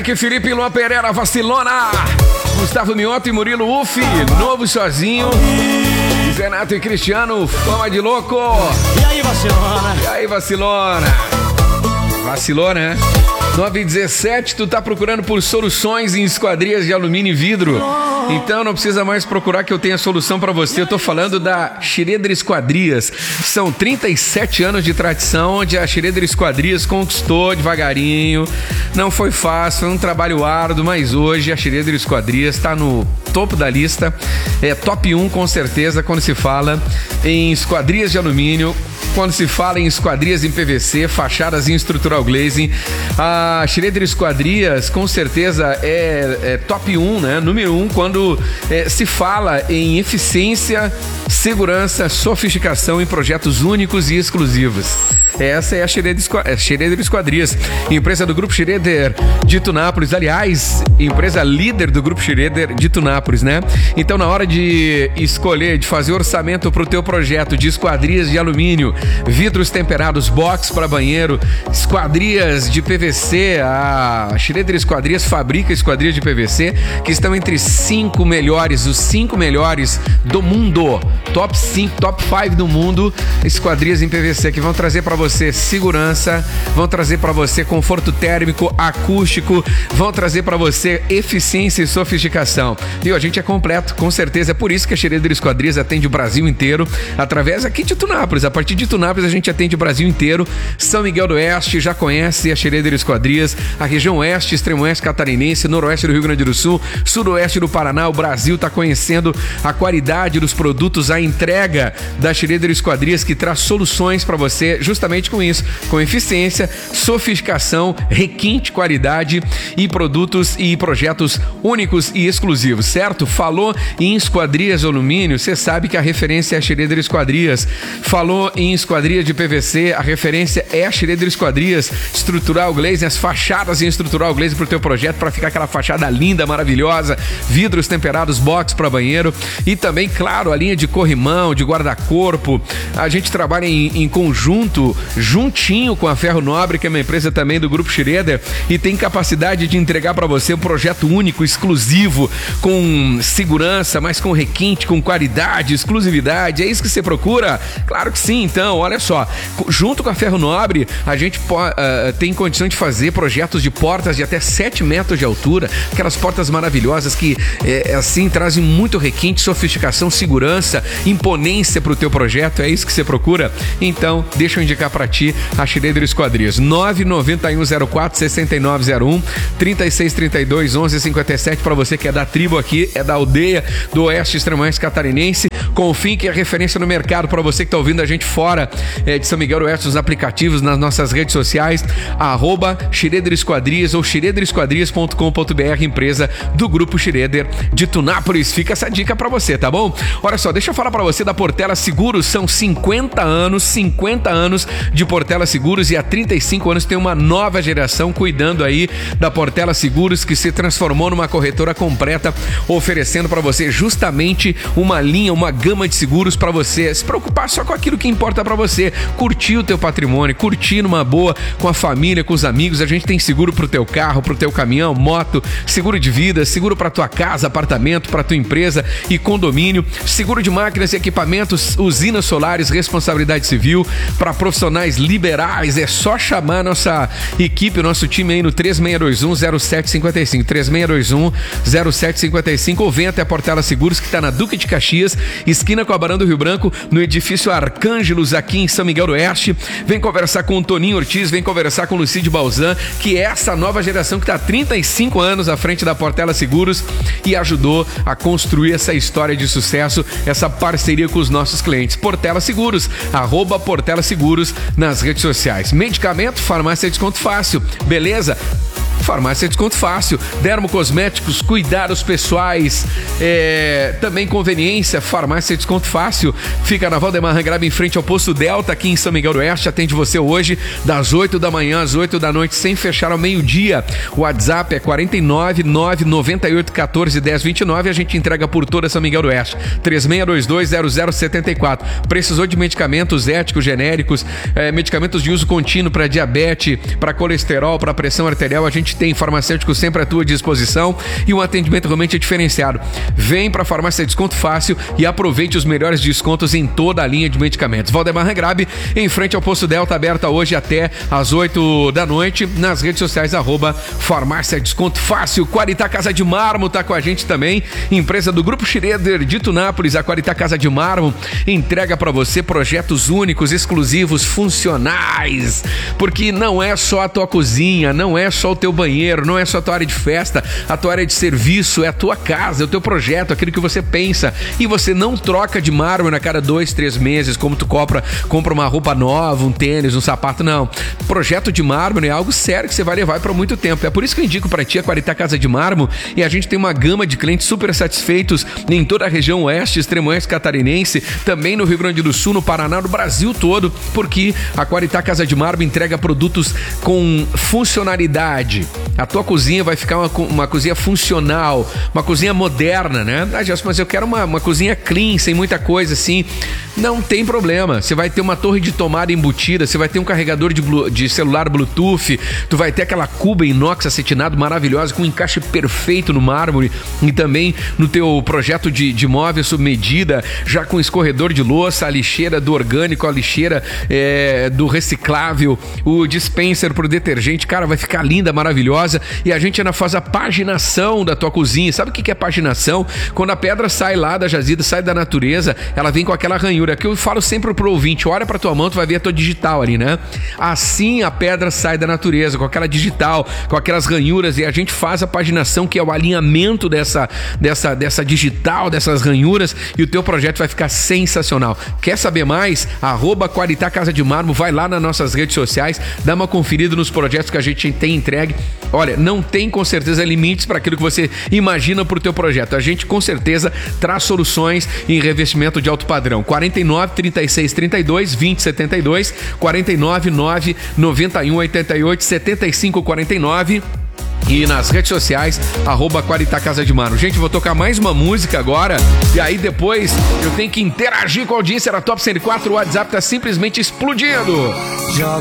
Kaique, Felipe e Luan Pereira, Vacilona. Gustavo Mioto e Murilo Uffi, Novo Sozinho. Renato e Cristiano, Fama de Louco. E aí, Vacilona? E aí, Vacilona? Vacilou, né? 9h17, tu tá procurando por soluções em esquadrias de alumínio e vidro? Então não precisa mais procurar que eu tenho a solução pra você. Eu tô falando da Schroeder Esquadrias. São 37 anos de tradição, onde a Schroeder Esquadrias conquistou devagarinho. Não foi fácil, foi um trabalho árduo, mas hoje a Schroeder Esquadrias tá no topo da lista. É top 1 com certeza quando se fala em esquadrias de alumínio, quando se fala em esquadrias em PVC, fachadas em estrutural glazing. A Schroeder Esquadrias com certeza é top 1, né? Número 1 quando se fala em eficiência, segurança, sofisticação em projetos únicos e exclusivos. Essa é a Schroeder Esquadrias, empresa do Grupo Schroeder de Tunápolis, aliás, empresa líder do Grupo Schroeder de Tunápolis, né? Então, na hora de escolher, de fazer orçamento para o teu projeto de esquadrias de alumínio, vidros temperados, box para banheiro, esquadrias de PVC, a Schroeder Esquadrias fabrica esquadrias de PVC que estão entre os 5 melhores do mundo, top 5, top 5 do mundo, esquadrias em PVC que vão trazer para você segurança, vão trazer para você conforto térmico, acústico, vão trazer para você eficiência e sofisticação. Viu? A gente é completo, com certeza. É por isso que a Schroeder Esquadrias atende o Brasil inteiro, através aqui de Tunápolis. A partir de Tunápolis a gente atende o Brasil inteiro. São Miguel do Oeste já conhece a Schroeder Esquadrias, a região oeste, extremo oeste catarinense, noroeste do Rio Grande do Sul, sudoeste do Paraná. O Brasil está conhecendo a qualidade dos produtos, a entrega da Schroeder Esquadrias, que traz soluções para você justamente com isso, com eficiência, sofisticação, requinte, qualidade e produtos e projetos únicos e exclusivos, certo? Falou em esquadrias de alumínio, você sabe que a referência é a Schroeder Esquadrias. Falou em esquadrias de PVC, a referência é a Schroeder Esquadrias. Estrutural glazing, as fachadas em estrutural glazing pro teu projeto, para ficar aquela fachada linda, maravilhosa, vidros temperados, box para banheiro e também, claro, a linha de corrimão, de guarda-corpo. A gente trabalha em conjunto, juntinho com a Ferro Nobre, que é uma empresa também do Grupo Schroeder, e tem capacidade de entregar para você um projeto único, exclusivo, com segurança, mas com requinte, com qualidade, exclusividade. É isso que você procura? Claro que sim. Então, olha só, junto com a Ferro Nobre, a gente tem condição de fazer projetos de portas de até 7 metros de altura, aquelas portas maravilhosas que assim trazem muito requinte, sofisticação, segurança, imponência para o teu projeto. É isso que você procura? Então, deixa eu indicar para ti a Schroeder Esquadrias. 991046901, 36321157, para você que é da tribo aqui, é da aldeia do Oeste Extremo Oeste Catarinense. Confie que é referência no mercado para você que está ouvindo a gente fora de São Miguel do Oeste, nos aplicativos, nas nossas redes sociais, @Schroeder Esquadrias ou schroederesquadrias.com.br, empresa do Grupo Schroeder de Tunápolis. Fica essa dica para você, tá bom? Olha só, deixa eu falar para você da Portela Seguros. São 50 anos de Portela Seguros, e há 35 anos tem uma nova geração cuidando aí da Portela Seguros, que se transformou numa corretora completa, oferecendo para você justamente uma linha, uma gama de seguros para você se preocupar só com aquilo que importa para você, curtir o teu patrimônio, curtir numa boa com a família, com os amigos. A gente tem seguro pro teu carro, pro teu caminhão, moto, seguro de vida, seguro para tua casa, apartamento, para tua empresa e condomínio, seguro de máquinas e equipamentos, usinas solares, responsabilidade civil para profissionais liberais. É só chamar a nossa equipe, o nosso time aí no 3621-0755, 3621-0755, ou vem até a Portela Seguros, que está na Duque de Caxias, esquina com a Barão do Rio Branco, no edifício Arcângelos, aqui em São Miguel do Oeste. Vem conversar com o Toninho Ortiz, vem conversar com o Lucídio Balzan, que é essa nova geração que está há 35 anos à frente da Portela Seguros e ajudou a construir essa história de sucesso, essa parceria com os nossos clientes. Portela Seguros, @Portela Seguros nas redes sociais. Medicamento, farmácia desconto fácil, beleza? Farmácia Desconto Fácil, dermocosméticos, cuidados pessoais, também conveniência. Farmácia Desconto Fácil fica na Valdemar Rangrab, em frente ao Posto Delta, aqui em São Miguel do Oeste. Atende você hoje das 8 da manhã às 8 da noite, sem fechar ao meio-dia. O WhatsApp é 49998141029. A gente entrega por toda São Miguel do Oeste. 36220074. Precisou de medicamentos éticos genéricos, medicamentos de uso contínuo para diabetes, para colesterol, para pressão arterial, a gente gente tem farmacêutico sempre à tua disposição e um atendimento realmente diferenciado. Vem pra Farmácia Desconto Fácil e aproveite os melhores descontos em toda a linha de medicamentos. Valdemar Regrabe, em frente ao Posto Delta, aberta hoje até às 8 da noite, nas redes sociais, @Farmácia Desconto Fácil. Qualitá Casa de Mármore tá com a gente também, empresa do Grupo Schroeder de Tunápolis. A Qualitá Casa de Mármore entrega para você projetos únicos, exclusivos, funcionais, porque não é só a tua cozinha, não é só o teu banheiro, não é só a tua área de festa, a tua área de serviço, é a tua casa, é o teu projeto, aquilo que você pensa, e você não troca de mármore a cada 2, 3 meses, como tu compra uma roupa nova, um tênis, um sapato, não. Projeto de mármore é algo sério que você vai levar para muito tempo. É por isso que eu indico para ti a Qualitá Casa de Mármore, e a gente tem uma gama de clientes super satisfeitos em toda a região oeste, extremo oeste catarinense, também no Rio Grande do Sul, no Paraná, no Brasil todo, porque a Qualitá Casa de Mármore entrega produtos com funcionalidade. A tua cozinha vai ficar uma cozinha funcional, uma cozinha moderna, né? Ah, Gelson, mas eu quero uma cozinha clean, sem muita coisa assim. Não tem problema. Você vai ter uma torre de tomada embutida, você vai ter um carregador de celular Bluetooth, tu vai ter aquela cuba inox acetinado maravilhosa, com um encaixe perfeito no mármore, e também no teu projeto de móvel sob medida, já com escorredor de louça, a lixeira do orgânico, a lixeira do reciclável, o dispenser pro detergente. Cara, vai ficar linda, maravilhosa. E a gente ainda faz a paginação da tua cozinha. Sabe o que é paginação? Quando a pedra sai lá da jazida, sai da natureza, ela vem com aquela ranhura, que eu falo sempre pro ouvinte: olha pra tua mão, tu vai ver a tua digital ali, né? Assim a pedra sai da natureza, com aquela digital, com aquelas ranhuras, e a gente faz a paginação, que é o alinhamento dessa digital, dessas ranhuras, e o teu projeto vai ficar sensacional. Quer saber mais? @Qualitá Casa de Mármore, vai lá nas nossas redes sociais, dá uma conferida nos projetos que a gente tem entregue. Olha, não tem com certeza limites para aquilo que você imagina pro teu projeto. A gente com certeza traz soluções em revestimento de alto padrão. 49 36 32 20 72, 49 9 91 88 75 49. E nas redes sociais, @Qualitá Casa de Mármore. Gente, vou tocar mais uma música agora, e aí depois eu tenho que interagir com a audiência da Top 104. O WhatsApp tá simplesmente explodindo. Joga